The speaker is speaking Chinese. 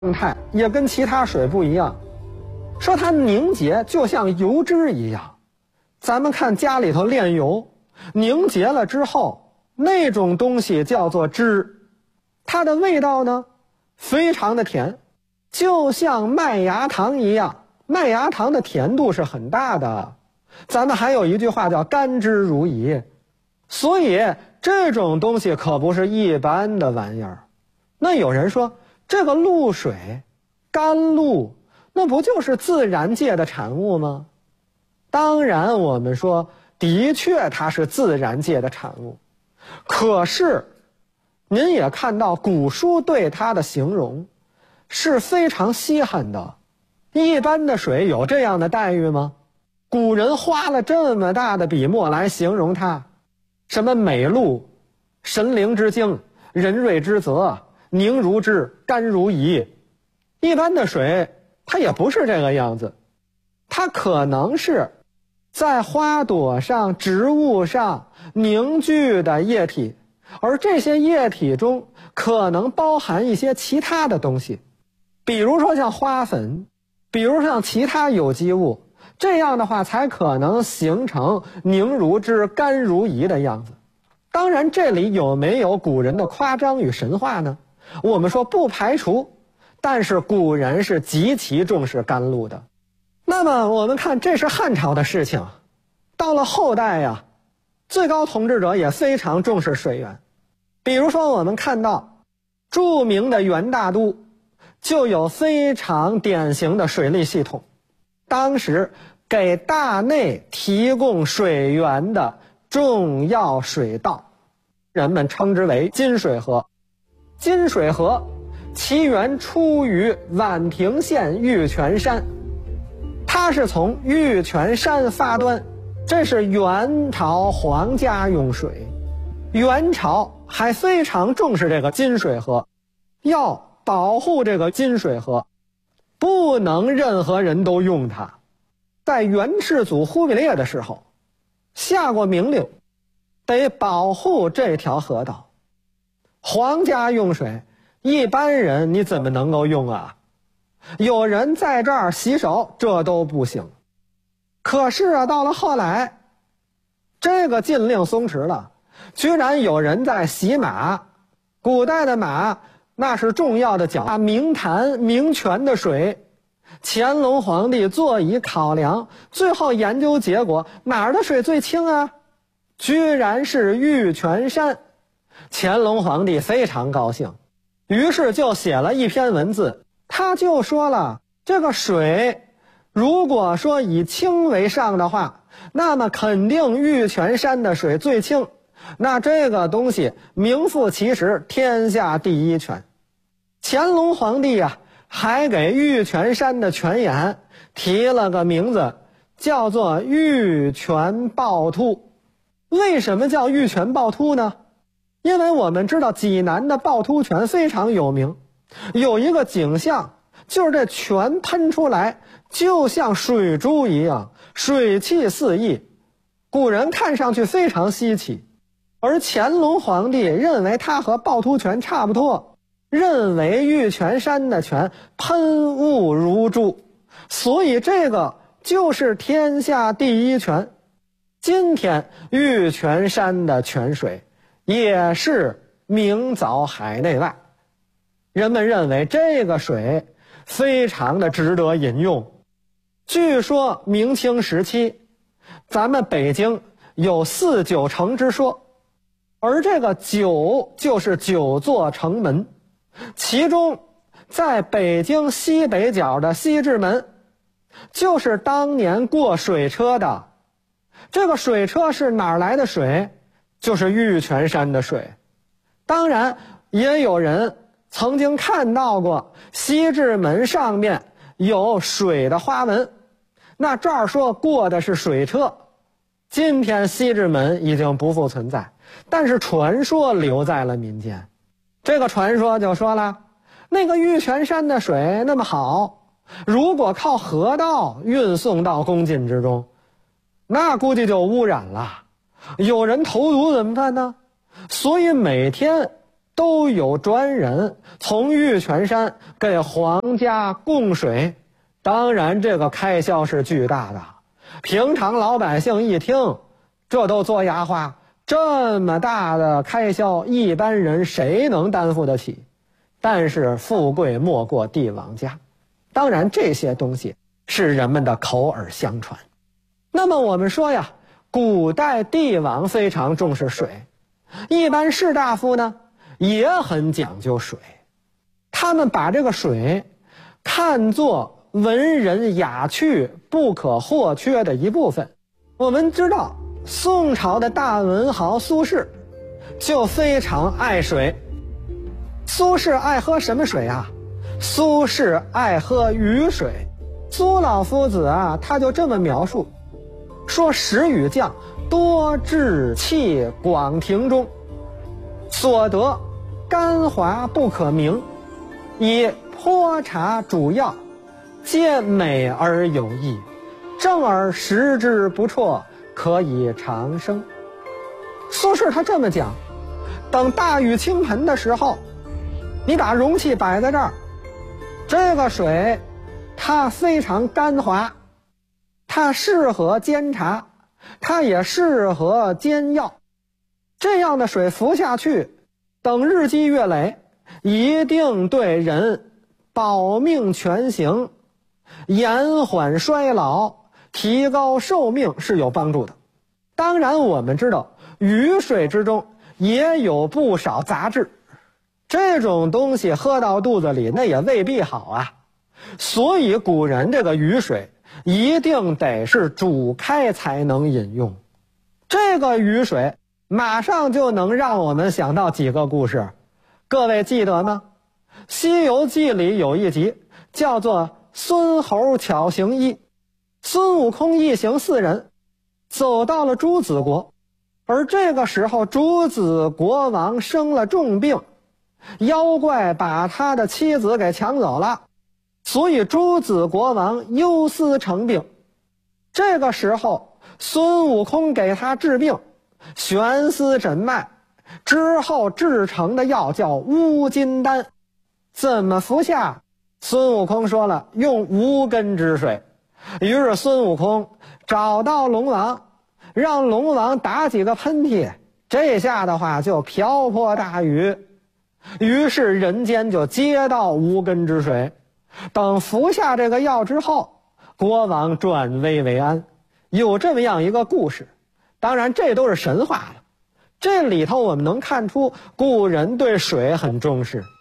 状态也跟其他水不一样，说它凝结就像油脂一样。咱们看家里头炼油，凝结了之后，那种东西叫做汁，它的味道呢非常的甜，就像麦芽糖一样。麦芽糖的甜度是很大的，咱们还有一句话叫甘之如饴。所以这种东西可不是一般的玩意儿。那有人说，这个露水，甘露，那不就是自然界的产物吗？当然我们说，的确它是自然界的产物。可是您也看到古书对它的形容是非常稀罕的。一般的水有这样的待遇吗？古人花了这么大的笔墨来形容它，什么美露、神灵之精、人瑞之泽、凝如脂、甘如饴。一般的水它也不是这个样子，它可能是在花朵上、植物上凝聚的液体，而这些液体中可能包含一些其他的东西，比如说像花粉，比如像其他有机物，这样的话才可能形成凝如脂、甘如饴的样子。当然这里有没有古人的夸张与神话呢？我们说不排除，但是古人是极其重视甘露的。那么我们看，这是汉朝的事情，到了后代呀，最高统治者也非常重视水源。比如说我们看到著名的元大都就有非常典型的水利系统，当时给大内提供水源的重要水道，人们称之为金水河。金水河其源出于宛平县玉泉山，它是从玉泉山发端，这是元朝皇家用水。元朝还非常重视这个金水河，要保护这个金水河，不能任何人都用它。在元世祖忽必烈的时候下过命令，得保护这条河道。皇家用水，一般人你怎么能够用啊？有人在这儿洗手，这都不行。可是啊，到了后来，这个禁令松弛了，居然有人在洗马。古代的马那是重要的角，明潭明泉的水，乾隆皇帝做以考量，最后研究结果，哪儿的水最清啊？居然是玉泉山。乾隆皇帝非常高兴，于是就写了一篇文字，他就说了，这个水如果说以清为上的话，那么肯定玉泉山的水最清，那这个东西名副其实，天下第一泉。乾隆皇帝啊，还给玉泉山的泉眼提了个名字，叫做玉泉趵突。为什么叫玉泉趵突呢？因为我们知道济南的趵突泉非常有名，有一个景象，就是这泉喷出来就像水珠一样，水汽四溢，古人看上去非常稀奇。而乾隆皇帝认为它和趵突泉差不多，认为玉泉山的泉喷雾如注，所以这个就是天下第一泉。今天玉泉山的泉水也是名噪海内外，人们认为这个水非常的值得饮用。据说明清时期，咱们北京有4九城之说，而这个9就是9座城门，其中在北京西北角的西直门，就是当年过水车的。这个水车是哪儿来的水？就是玉泉山的水。当然也有人曾经看到过西直门上面有水的花纹，那这儿说过的是水车。今天西直门已经不复存在，但是传说留在了民间。这个传说就说了，那个玉泉山的水那么好，如果靠河道运送到宫禁之中，那估计就污染了，有人投毒怎么办呢？所以每天都有专人从玉泉山给皇家供水。当然这个开销是巨大的，平常老百姓一听，这都做牙花，这么大的开销，一般人谁能担负得起？但是富贵莫过帝王家，当然这些东西是人们的口耳相传。那么我们说呀，古代帝王非常重视水，一般士大夫呢也很讲究水，他们把这个水看作文人雅趣不可或缺的一部分。我们知道宋朝的大文豪苏轼就非常爱水。苏轼爱喝什么水啊？苏轼爱喝雨水。苏老夫子啊，他就这么描述，说时雨降，多至气广庭中，所得甘滑不可名，以泼茶煮药，皆美而有益，正而食之不辍，可以长生。苏轼他这么讲，等大雨倾盆的时候，你把容器摆在这儿，这个水它非常甘滑，它适合煎茶，它也适合煎药。这样的水服下去，等日积月累，一定对人保命全行，延缓衰老，提高寿命是有帮助的。当然我们知道雨水之中也有不少杂质，这种东西喝到肚子里那也未必好啊。所以古人这个雨水一定得是煮开才能饮用。这个雨水马上就能让我们想到几个故事，各位记得吗？《西游记》里有一集叫做孙猴巧行医，孙悟空一行4人走到了朱子国，而这个时候朱子国王生了重病，妖怪把他的妻子给抢走了，所以朱子国王忧思成病。这个时候孙悟空给他治病，悬丝诊脉之后制成的药叫乌金丹。怎么服下？孙悟空说了，用无根之水。于是孙悟空找到龙王，让龙王打几个喷嚏，这下的话就瓢泼大雨。于是人间就接到无根之水。等服下这个药之后，国王转危为安。有这么样一个故事，当然这都是神话了。这里头我们能看出古人对水很重视。